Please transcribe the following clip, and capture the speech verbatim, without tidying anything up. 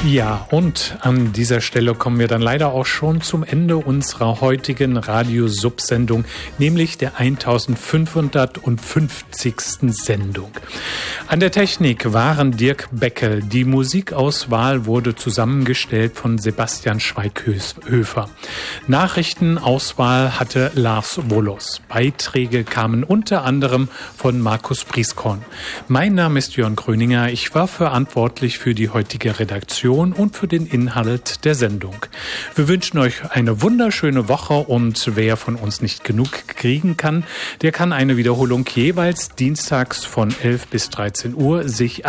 Ja, und an dieser Stelle kommen wir dann leider auch schon zum Ende unserer heutigen Radiosub-Sendung, nämlich der eintausendfünfhundertfünfzigsten Sendung. An der Technik waren Dirk Beckel. Die Musikauswahl wurde zusammengestellt von Sebastian Schweighöfer. Nachrichtenauswahl hatte Lars Wollos. Beiträge kamen unter anderem von Markus Prieskorn. Mein Name ist Jörn Gröninger. Ich war verantwortlich für die heutige Redaktion und für den Inhalt der Sendung. Wir wünschen euch eine wunderschöne Woche und wer von uns nicht genug kriegen kann, der kann eine Wiederholung jeweils dienstags von elf bis dreizehn Uhr sich